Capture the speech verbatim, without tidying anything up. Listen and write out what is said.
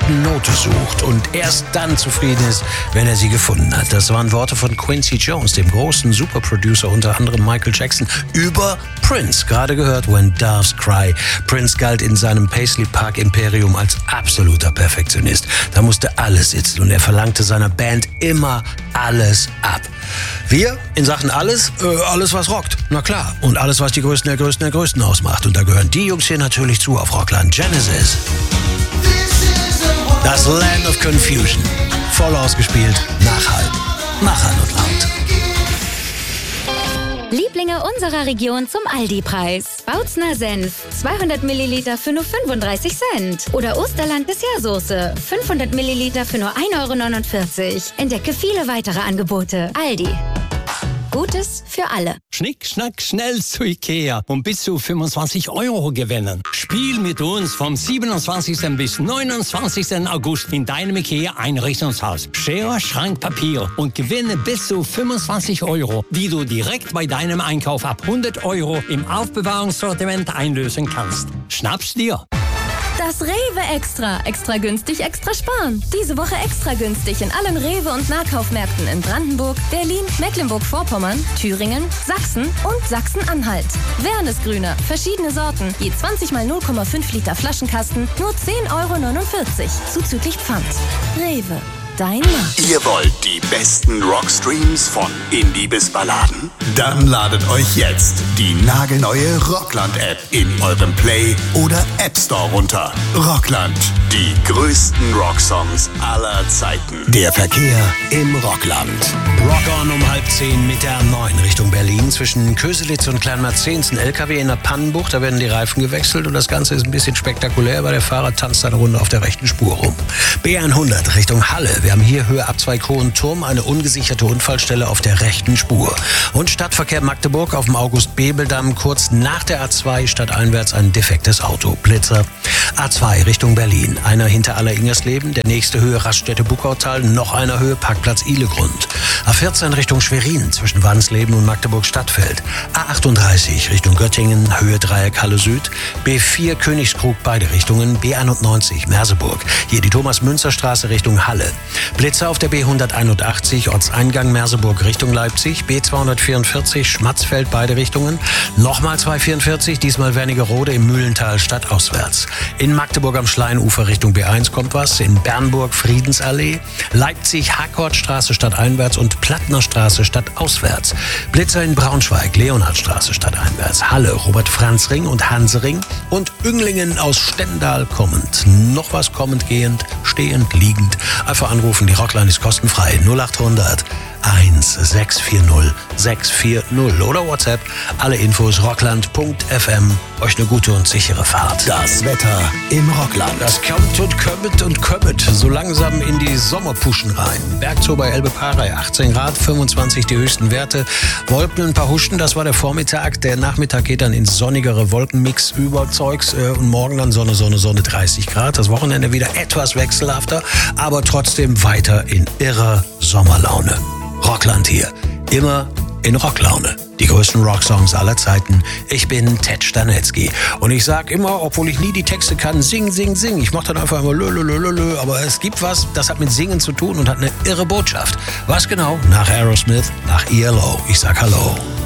perfekten Note sucht und erst dann zufrieden ist, wenn er sie gefunden hat. Das waren Worte von Quincy Jones, dem großen Superproducer, unter anderem Michael Jackson, über Prince. Gerade gehört, When Doves Cry. Prince galt in seinem Paisley Park Imperium als absoluter Perfektionist. Da musste alles sitzen und er verlangte seiner Band immer alles ab. Wir in Sachen alles, äh, alles was rockt, na klar. Und alles was die Größten der Größten der Größten ausmacht. Und da gehören die Jungs hier natürlich zu auf Rockland. Genesis. Das Land of Confusion. Voll ausgespielt, Nachhall. Machern und laut. Lieblinge unserer Region zum Aldi-Preis. Bautzner Senf, zweihundert Milliliter für nur fünfunddreißig Cent. Oder Osterland Dessertsoße, fünfhundert Milliliter für nur ein Euro neunundvierzig. Entdecke viele weitere Angebote. Aldi. Gutes für alle. Schnick, schnack, schnell zu Ikea und bis zu fünfundzwanzig Euro gewinnen. Spiel mit uns vom siebenundzwanzigsten bis neunundzwanzigsten August in deinem Ikea-Einrichtungshaus. Schere, Schrank, Papier und gewinne bis zu fünfundzwanzig Euro, die du direkt bei deinem Einkauf ab hundert Euro im Aufbewahrungssortiment einlösen kannst. Schnapp's dir! Das Rewe Extra. Extra günstig, extra sparen. Diese Woche extra günstig in allen Rewe- und Nahkaufmärkten in Brandenburg, Berlin, Mecklenburg-Vorpommern, Thüringen, Sachsen und Sachsen-Anhalt. Wernesgrüner, verschiedene Sorten, je zwanzig mal null Komma fünf Liter Flaschenkasten, nur zehn Euro neunundvierzig, zuzüglich Pfand. Rewe. Dein Markt. Ihr wollt die besten Rockstreams von Indie bis Balladen? Dann ladet euch jetzt die nagelneue Rockland-App in eurem Play- oder App Store runter. Rockland, die größten Rocksongs aller Zeiten. Der Verkehr im Rockland. Rock on um halb zehn mit der A neun Richtung Berlin. Zwischen Köselitz und Kleinmerzens ein L K W in der Pannenbucht. Da werden die Reifen gewechselt und das Ganze ist ein bisschen spektakulär, weil der Fahrer tanzt eine Runde auf der rechten Spur rum. B hundert Richtung Halle. Wir haben hier Höhe Abzweig Hohenturm, eine ungesicherte Unfallstelle auf der rechten Spur. Und Stadtverkehr Magdeburg auf dem August-Bebel-Damm, kurz nach der A zwei stadteinwärts ein defektes Auto. Blitzer. A zwei Richtung Berlin. Einer hinter Aller-Ingersleben, der nächste Höhe Raststätte-Buckautal, noch einer Höhe Parkplatz Ihlegrund. A vierzehn Richtung Schwerin zwischen Wansleben und Magdeburg-Stadtfeld. A achtunddreißig Richtung Göttingen, Höhe Dreieck Halle Süd. B vier Königskrug beide Richtungen. B einundneunzig Merseburg. Hier die Thomas-Münzer-Straße Richtung Halle. Blitzer auf der B hunderteinundachtzig, Ortseingang Merseburg Richtung Leipzig, B zweihundertvierundvierzig, Schmatzfeld beide Richtungen, nochmal zweihundertvierundvierzig, diesmal Wernigerode im Mühlental stadtauswärts. In Magdeburg am Schleinufer Richtung B eins kommt was, in Bernburg Friedensallee, Leipzig Harkortstraße stadteinwärts und Plattnerstraße stadtauswärts. Blitzer in Braunschweig, Leonhardstraße stadteinwärts, Halle, Robert-Franz-Ring und Hansering und Ünglingen aus Stendal kommend. Noch was kommend, gehend, stehend, liegend. Einfach anrufen, die Rockline ist kostenfrei. null achthundert eins sechs vier null sechs vier null oder WhatsApp. Alle Infos rockland punkt f m. Euch eine gute und sichere Fahrt. Das Wetter im Rockland. Das kommt und kommt und kommt so langsam in die Sommerpuschen rein. Bergzoo bei Elbe-Parey, achtzehn Grad, fünfundzwanzig die höchsten Werte. Wolken, ein paar Huschen, das war der Vormittag. Der Nachmittag geht dann ins sonnigere Wolkenmix über Zeugs äh, und morgen dann Sonne, Sonne, Sonne, dreißig Grad. Das Wochenende wieder etwas wechselhafter, aber trotzdem weiter in irrer Sommerlaune. Rockland hier, immer in Rocklaune. Die größten Rocksongs aller Zeiten. Ich bin Ted Stanetzky. Und ich sag immer, obwohl ich nie die Texte kann, sing, sing, sing. Ich mach dann einfach immer lö, lö, lö, lö, lö. Aber es gibt was, das hat mit Singen zu tun und hat eine irre Botschaft. Was genau? Nach Aerosmith, nach E L O. Ich sag Hallo.